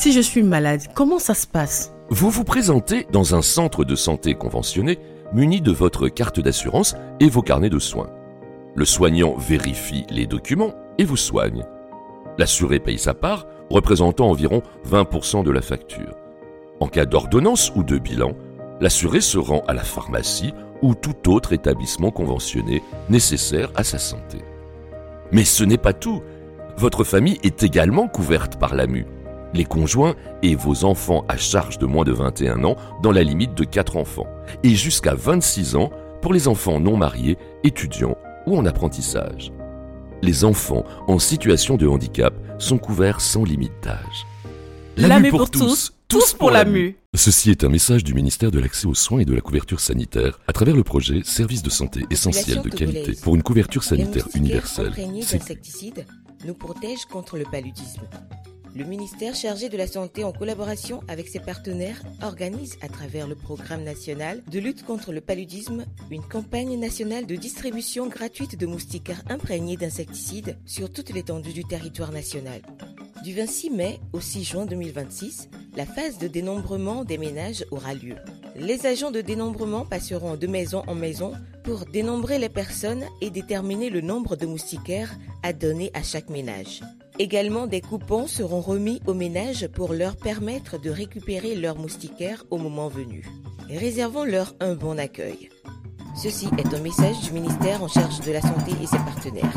Si je suis malade, comment ça se passe? Vous vous présentez dans un centre de santé conventionné muni de votre carte d'assurance et vos carnets de soins. Le soignant vérifie les documents et vous soigne. L'assuré paye sa part, représentant environ 20% de la facture. En cas d'ordonnance ou de bilan, l'assuré se rend à la pharmacie ou tout autre établissement conventionné nécessaire à sa santé. Mais ce n'est pas tout. Votre famille est également couverte par l'AMU. Les conjoints et vos enfants à charge de moins de 21 ans dans la limite de 4 enfants et jusqu'à 26 ans pour les enfants non mariés, étudiants ou en apprentissage. Les enfants en situation de handicap sont couverts sans limite d'âge. L'AMU pour tous, tous pour l'AMU. Ceci est un message du ministère de l'Accès aux soins et de la couverture sanitaire à travers le projet Services de santé essentiels de qualité pour une couverture sanitaire universelle. D'insecticides nous protège contre le paludisme. Le ministère chargé de la Santé, en collaboration avec ses partenaires, organise à travers le programme national de lutte contre le paludisme une campagne nationale de distribution gratuite de moustiquaires imprégnés d'insecticides sur toute l'étendue du territoire national. Du 26 mai au 6 juin 2026, la phase de dénombrement des ménages aura lieu. Les agents de dénombrement passeront de maison en maison pour dénombrer les personnes et déterminer le nombre de moustiquaires à donner à chaque ménage. Également, des coupons seront remis aux ménages pour leur permettre de récupérer leurs moustiquaires au moment venu. Réservons-leur un bon accueil. Ceci est un message du ministère en charge de la Santé et ses partenaires.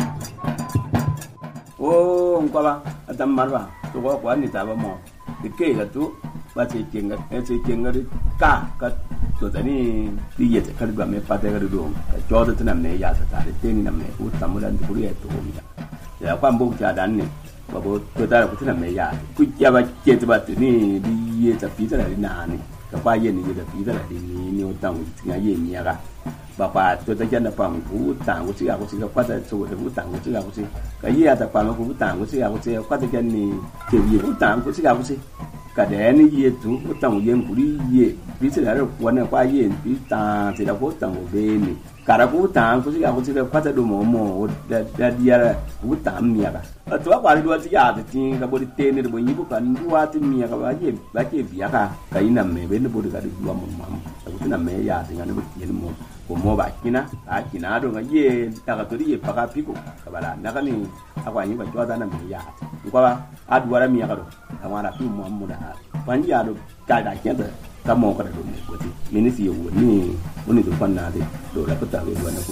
Ya kwamba ukiadane babo totara kutina meya kujaba kete batini biye tapita la nani kapa ye ni tapita la ni otangu tinga ye nyaga bapa totajana pam utangu tiga kusiga kwata so de utangu tiga kusiga kaye ata pam ku utangu tiga kusiga kwata jani ke ye utangu tiga kusiga kadeni ye tu utangu ye nguri ye bitira ro kwana kwa ye bita tira ko utangu beni cara kutangu siga kusiga kwata do momo da diara kutam miaga atwa kwali do tiya tinga bodi tene do nyibu kan duwa ti miaga ba ke biaka kaina me bene bodi ka do mo mam akutina me ya tinga ne bodi mo ko mo ba kina akina do ngaye taka tori ye paka piko kabala nakani akwani ba jwada na me ya kwa adwara miaga do amara pi mo mo da pani ya do ka da kenda kamo kada do mo bodi minisi yo ni do panna de do la kota we do na